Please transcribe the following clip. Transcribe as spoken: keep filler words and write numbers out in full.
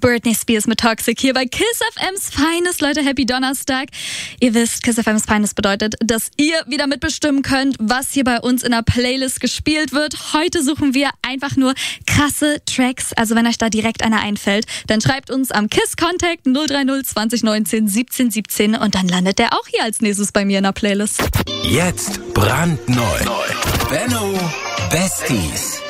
Britney Spears mit Toxic hier bei Kiss F M's Feines. Leute, happy Donnerstag. Ihr wisst, Kiss F M's Feines bedeutet, dass ihr wieder mitbestimmen könnt, was hier bei uns in der Playlist gespielt wird. Heute suchen wir einfach nur krasse Tracks. Also wenn euch da direkt einer einfällt, dann schreibt uns am Kiss Contact null drei null zwanzig neunzehn siebzehn siebzehn und dann landet der auch hier als nächstes bei mir in der Playlist. Jetzt brandneu. Benno Besties.